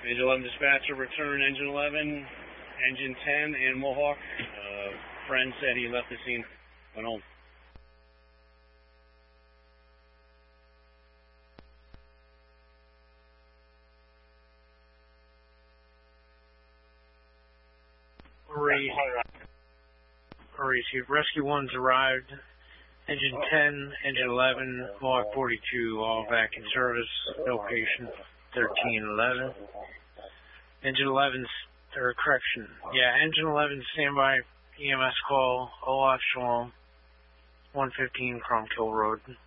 Engine 11 dispatcher, return engine 11, engine 10, and Mohawk. Friend said he left the scene, went home. Received. Rescue 1's arrived. Engine 10, Engine 11, Mohawk 42, all back in service. No patient. 1311. Engine 11's, correction. Yeah, Engine 11 standby. EMS call. Olaf Shalom. 115 Cromkill Road.